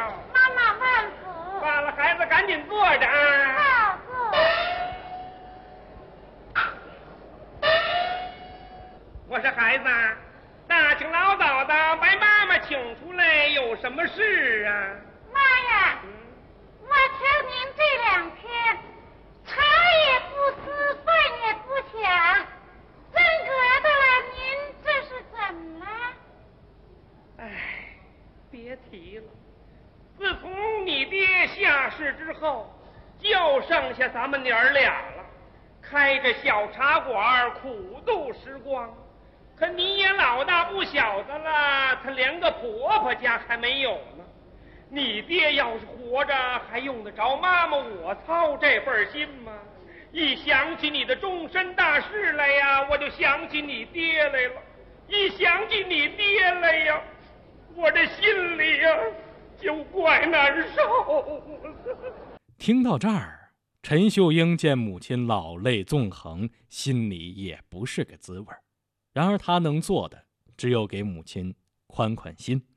了。 妈妈万福。 罢了，孩子赶紧坐着啊。 好，坐。 我说孩子，大清老早的把妈妈请出来，有什么事啊？ 妈呀，我瞧您这2天茶也不思，饭也不想，真格的了，您这是怎么了？ 哎，别提了，自从你爹下世之后，就剩下咱们娘儿俩了，开着小茶馆苦度时光。可你也老大不小的了，他连个婆婆家还没有呢。你爹要是活着，还用得着妈妈我操这份心吗？一想起你的终身大事来呀，我就想起你爹来了。一想起你爹来呀，我这心里呀就怪难受。 听到这儿，陈秀英见母亲老泪纵横，心里也不是个滋味。然而他能做的只有给母亲宽宽心。